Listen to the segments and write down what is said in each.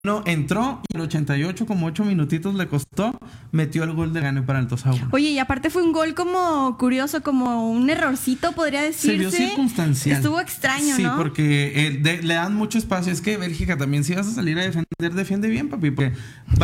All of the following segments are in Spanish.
No, entró y el 88, como 8 minutitos le costó, metió el gol de gane para el 2-1. Oye, y aparte fue un gol como curioso, como un errorcito, podría decirse. Se vio circunstancial. Estuvo extraño, sí, ¿no? Sí, porque le dan mucho espacio. Es que Bélgica también, si vas a salir a defender, defiende bien, papi. Porque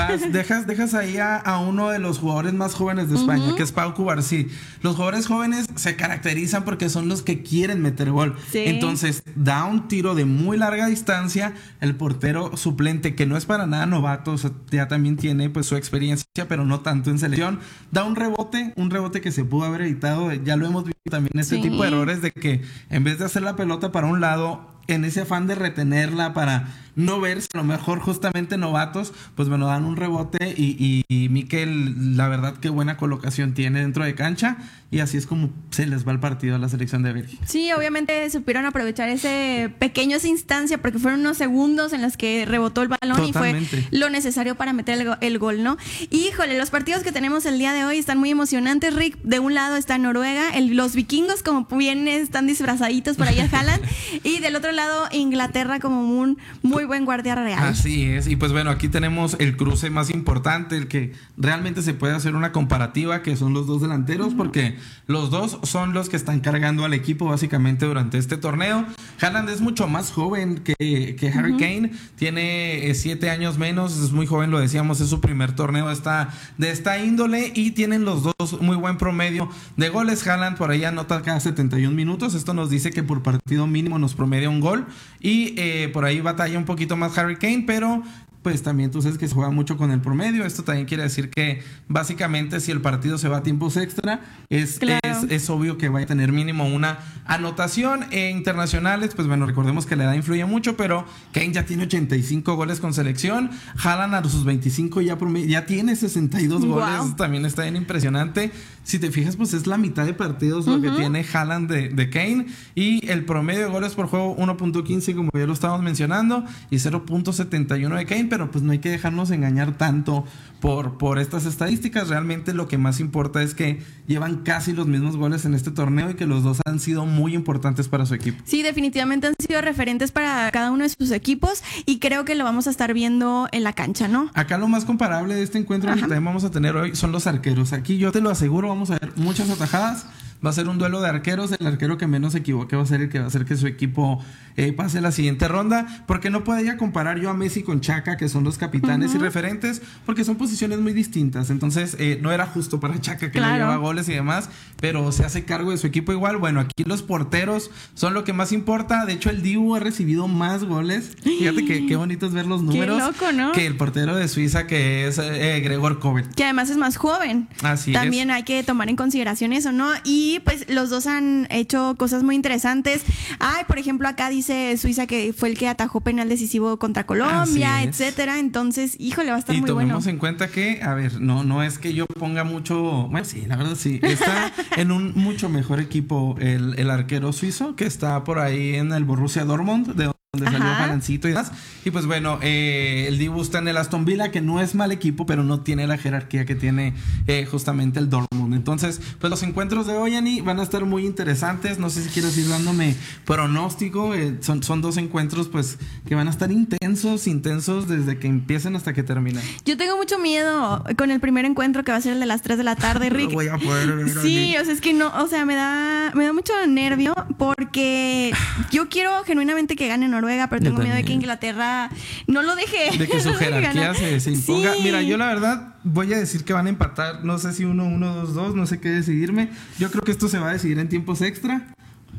dejas ahí a uno de los jugadores más jóvenes de España, que es Pau Cubarsí. Los jugadores jóvenes se caracterizan porque son los que quieren meter gol. Sí. Entonces, da un tiro de muy larga distancia. El portero suplente, que no es para nada novato, o sea, ya también tiene pues su experiencia, pero no tanto en selección, da un rebote que se pudo haber evitado. Ya lo hemos visto también, este tipo de errores de que en vez de hacer la pelota para un lado, en ese afán de retenerla para no verse a lo mejor justamente novatos, pues bueno, dan un rebote y Mikel, la verdad que buena colocación tiene dentro de cancha, y así es como se les va el partido a la selección de Bélgica. Sí, obviamente supieron aprovechar esa instancia, porque fueron unos segundos en los que rebotó el balón. Totalmente. Y fue lo necesario para meter el gol, ¿no? Y, híjole, los partidos que tenemos el día de hoy están muy emocionantes, Rick. De un lado está Noruega, los vikingos como bien están disfrazaditos por ahí al Haaland, y del otro lado Inglaterra como un muy buen guardia real. Así es, y pues bueno, aquí tenemos el cruce más importante, el que realmente se puede hacer una comparativa, que son los dos delanteros, porque los dos son los que están cargando al equipo básicamente durante este torneo. Haaland es mucho más joven que Harry Kane, tiene 7 años menos, es muy joven, lo decíamos, es su primer torneo de esta índole, y tienen los dos muy buen promedio de goles. Haaland por ahí anota cada 71 minutos, esto nos dice que por partido mínimo nos promedia un gol, y por ahí batalla un poquito más Harry Kane, pero pues también tú sabes que se juega mucho con el promedio. Esto también quiere decir que básicamente si el partido se va a tiempos extra, es obvio que va a tener mínimo una anotación. Internacionales, pues bueno, recordemos que la edad influye mucho, pero Kane ya tiene 85 goles con selección. Haaland a sus 25 ya tiene 62 goles. Eso también está bien impresionante. Si te fijas, pues es la mitad de partidos lo que tiene Haaland de Kane, y el promedio de goles por juego 1.15, como ya lo estábamos mencionando, y 0.71 de Kane, pero pues no hay que dejarnos engañar tanto por estas estadísticas. Realmente lo que más importa es que llevan casi los mismos goles en este torneo y que los dos han sido muy importantes para su equipo. Sí, definitivamente han sido referentes para cada uno de sus equipos, y creo que lo vamos a estar viendo en la cancha, ¿no? Acá lo más comparable de este encuentro que también vamos a tener hoy son los arqueros. Aquí yo te lo aseguro, vamos a ver muchas atajadas. Va a ser un duelo de arqueros. El arquero que menos se equivoque va a ser el que va a hacer que su equipo pase la siguiente ronda, porque no podía comparar yo a Messi con Chaka, que son los capitanes y referentes, porque son posiciones muy distintas. Entonces no era justo para Chaka, que no lleva goles y demás, pero se hace cargo de su equipo igual. Bueno, aquí los porteros son lo que más importa. De hecho, el Dibu ha recibido más goles. Fíjate que qué bonito es ver los números. Qué loco, ¿no? Que el portero de Suiza, que es Gregor Kobel, que además es más joven. Así también hay que tomar en consideración eso, ¿no? Y pues los dos han hecho cosas muy interesantes. Por ejemplo, acá dice Suiza que fue el que atajó penal decisivo contra Colombia, etcétera. Entonces, híjole, va a estar muy bueno. Y tomemos en cuenta que, a ver, no es que yo ponga mucho... Bueno, sí, la verdad sí. Está en un mucho mejor equipo el arquero suizo, que está por ahí en el Borussia Dortmund, de donde salió Jalancito y demás. Y pues bueno, el Dibu está en el Aston Villa, que no es mal equipo, pero no tiene la jerarquía que tiene justamente el Dortmund. Entonces, pues los encuentros de hoy, Ani, van a estar muy interesantes. No sé si quieres ir dándome pronóstico. Son dos encuentros pues que van a estar intensos desde que empiecen hasta que terminen. Yo tengo mucho miedo con el primer encuentro, que va a ser el de las 3 de la tarde, Rick. No voy a poder ver, sí, o sea, es que no, o sea, me da mucho nervio, porque yo quiero genuinamente que gane Noruega, pero tengo miedo de que Inglaterra no lo deje. De que su jerarquía se imponga. Sí. Mira, yo la verdad voy a decir que van a empatar. No sé si 1-1, 2-2, no sé qué decidirme. Yo creo que esto se va a decidir en tiempos extra.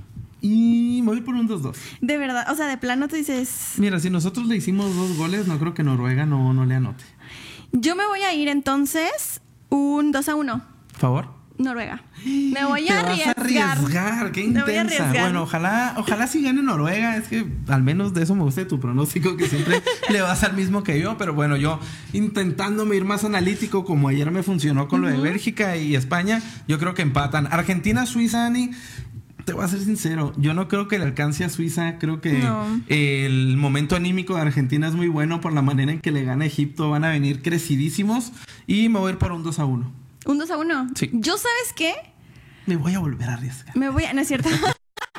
Y me voy por un 2-2. De verdad, o sea, de plano tú dices... Mira, si nosotros le hicimos 2 goles, no creo que Noruega no le anote. Yo me voy a ir entonces un 2-1. ¿Favor? Noruega. Me voy a arriesgar. Qué intensa. Bueno, ojalá sí gane Noruega. Es que al menos de eso me gusta tu pronóstico, que siempre le vas al mismo que yo. Pero bueno, yo intentándome ir más analítico, como ayer me funcionó con lo de Bélgica y España, yo creo que empatan. Argentina, Suiza, Ani, te voy a ser sincero, yo no creo que le alcance a Suiza. Creo que el momento anímico de Argentina es muy bueno por la manera en que le gana a Egipto. Van a venir crecidísimos y me voy a ir por un 2-1. ¿Un 2-1? Sí. ¿Yo sabes qué? Me voy a volver a arriesgar. No es cierto.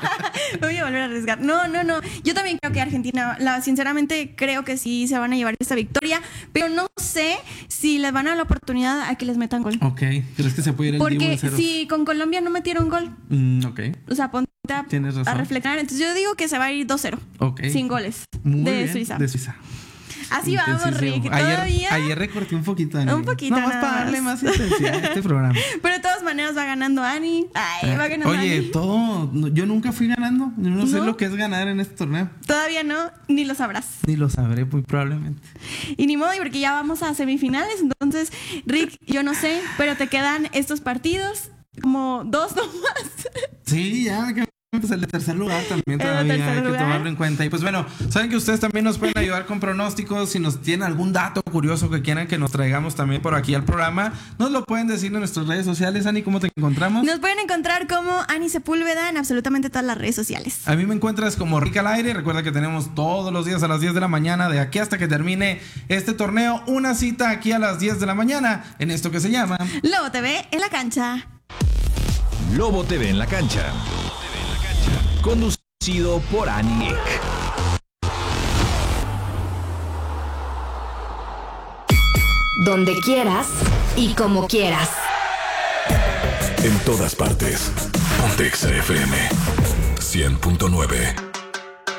Voy a volver a arriesgar. No. Yo también creo que Argentina, sinceramente creo que sí se van a llevar esta victoria, pero no sé si les van a dar la oportunidad a que les metan gol. Ok, ¿crees que se puede ir el Porque si con Colombia no metieron gol, ok. O sea, ponte a reflexionar. Entonces yo digo que se va a ir 2-0. Ok. Sin goles. Muy de bien, Suiza. de Suiza. Así vamos, Rick. Ayer recorté un poquito, Ani. Un poquito. Nomás para darle más intensidad a este programa. Pero de todas maneras va ganando Ani. Va ganando Oye, Ani. yo nunca fui ganando. Yo no sé lo que es ganar en este torneo. Todavía no, ni lo sabrás. Ni lo sabré, muy probablemente. Y ni modo, porque ya vamos a semifinales. Entonces, Rick, yo no sé, pero te quedan estos partidos como 2 nomás. Sí, ya pues el de tercer lugar también todavía hay que tomarlo en cuenta. Y pues bueno, saben que ustedes también nos pueden ayudar con pronósticos. Si nos tienen algún dato curioso que quieran que nos traigamos también por aquí al programa, nos lo pueden decir en nuestras redes sociales. Ani, ¿cómo te encontramos? Nos pueden encontrar como Ani Sepúlveda en absolutamente todas las redes sociales. A mí me encuentras como Rick al Aire. Recuerda que tenemos todos los días a las 10 de la mañana, de aquí hasta que termine este torneo, una cita aquí a las 10 de la mañana en esto que se llama Lobo TV en la cancha. Lobo TV en la cancha. Conducido por Ani Ek. Donde quieras y como quieras. En todas partes. Pontexa FM 100.9.